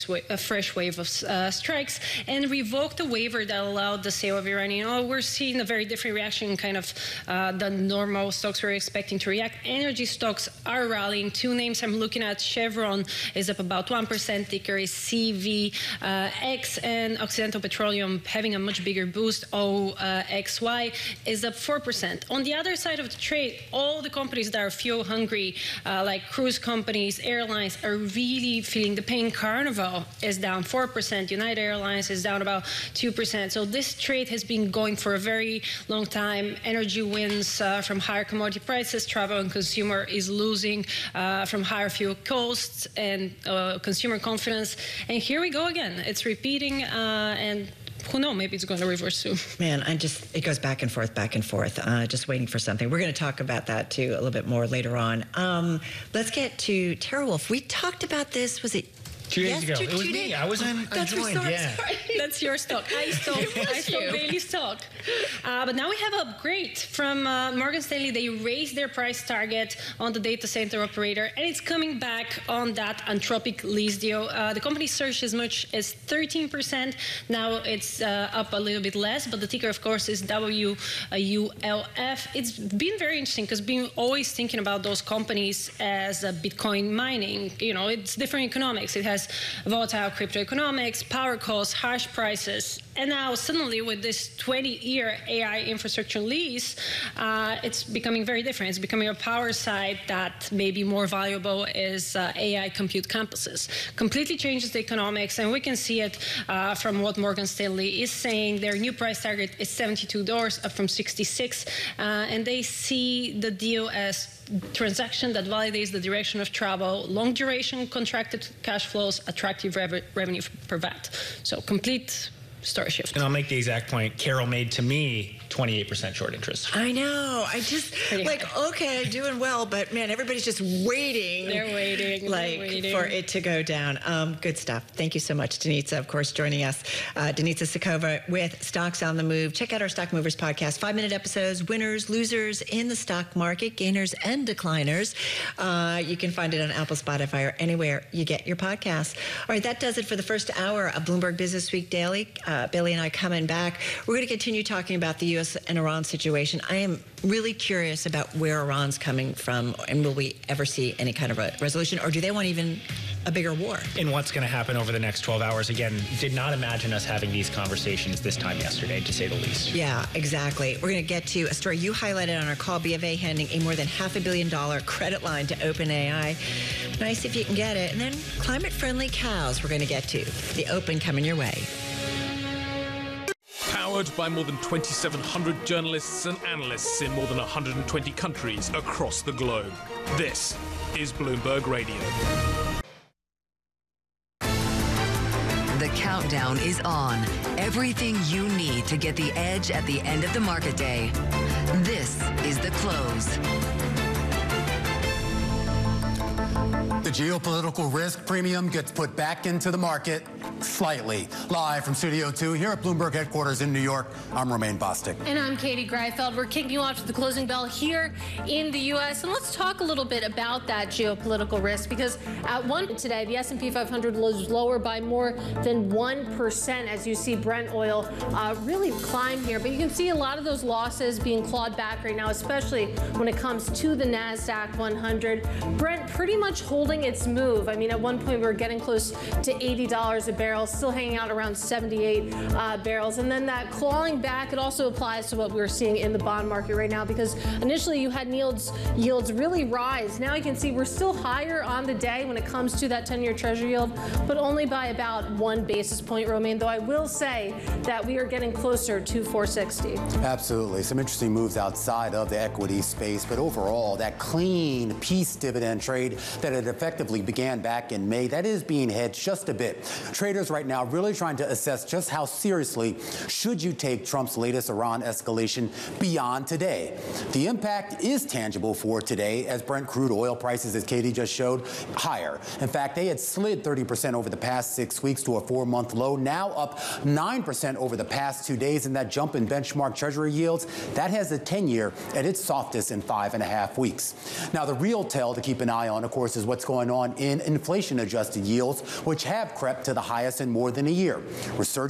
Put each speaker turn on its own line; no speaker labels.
a fresh wave of strikes and revoked the waiver that allowed the sale of Iranian. We're seeing a very different reaction, kind of the normal stocks we're expecting to react. Energy stocks are rallying. Two names I'm looking at: Chevron is up about 1%, ticker is CVX, and Occidental Petroleum having a much bigger boost. OXY is up 4%. On the other side of the trade, all the companies that are fuel hungry, like cruise companies, airlines, are really feeling the pain. Carnival is down 4%. United Airlines is down about 2%. So this trade has been going for a very long time. Energy wins from higher commodity prices. Travel and consumer is losing from higher fuel costs and consumer confidence. And here we go again. It's repeating, and who knows, maybe it's going to reverse soon.
Man, it goes back and forth, just waiting for something. We're going to talk about that, too, a little bit more later on. Let's get to TeraWulf. We talked about this, was it
2 days ago? It was me. I wasn't joined. Yeah.
That's your stock. I stole Bailey's stock. But now we have an upgrade from Morgan Stanley. They raised their price target on the data center operator, and it's coming back on that Anthropic lease deal. The company surged as much as 13%. Now it's up a little bit less, but the ticker, of course, is WULF. It's been very interesting because been always thinking about those companies as Bitcoin mining. You know, it's different economics. It has volatile crypto economics, power costs, harsh prices. And now suddenly with this 20-year AI infrastructure lease, it's becoming very different. It's becoming a power side that may be more valuable is AI compute campuses. Completely changes the economics, and we can see it from what Morgan Stanley is saying. Their new price target is $72, up from $66, and they see the deal as transaction that validates the direction of travel, long duration contracted cash flows, attractive revenue per VAT. So complete story shift.
And I'll make the exact point Carol made to me, 28% short interest.
I know. I just, okay, doing well, but man, everybody's just waiting.
They're waiting.
For it to go down. Good stuff. Thank you so much, Danica, of course, joining us. Danica Sakova with Stocks on the Move. Check out our Stock Movers podcast, 5-minute episodes, winners, losers in the stock market, gainers and decliners. You can find it on Apple, Spotify, or anywhere you get your podcasts. All right, that does it for the first hour of Bloomberg Business Week Daily. Billy and I coming back. We're going to continue talking about the U.S. and Iran situation. I am really curious about where Iran's coming from, and will we ever see any kind of a resolution, or do they want even a bigger war?
And what's going to happen over the next 12 hours? Again, did not imagine us having these conversations this time yesterday, to say the least.
Yeah, exactly. We're going to get to a story you highlighted on our call, BofA handing a more than $500 million credit line to OpenAI. Nice if you can get it. And then climate-friendly cows we're going to get to. The Open coming your way.
Powered by more than 2,700 journalists and analysts in more than 120 countries across the globe. This is Bloomberg Radio.
The countdown is on. Everything you need to get the edge at the end of the market day. This is The Close.
The geopolitical risk premium gets put back into the market slightly. Live from Studio 2 here at Bloomberg headquarters in New York, I'm Romaine Bostick.
And I'm Katie Greifeld. We're kicking you off to the closing bell here in the U.S. And let's talk a little bit about that geopolitical risk, because at one today, the S&P 500 was lower by more than 1% as you see Brent oil really climb here. But you can see a lot of those losses being clawed back right now, especially when it comes to the NASDAQ 100. Brent pretty much holding its move. I mean, at one point we were getting close to $80 a barrel, still hanging out around 78 barrels. And then that clawing back, it also applies to what we're seeing in the bond market right now, because initially you had yields really rise. Now you can see we're still higher on the day when it comes to that 10-year Treasury yield, but only by about 1 basis point, Romaine, though I will say that we are getting closer to 460.
Absolutely. Some interesting moves outside of the equity space, but overall, that clean peace dividend trade that it effectively began back in May, that is being hedged just a bit. Traders right now really trying to assess just how seriously should you take Trump's latest Iran escalation beyond today. The impact is tangible for today as Brent crude oil prices, as Katie just showed, higher. In fact, they had slid 30% over the past 6 weeks to a 4-month low, now up 9% over the past 2 days, and that jump in benchmark Treasury yields, that has the 10-year at its softest in 5.5 weeks. Now, the real tell to keep an eye on, of course, is what's going going on in inflation-adjusted yields, which have crept to the highest in more than a year. Resurgent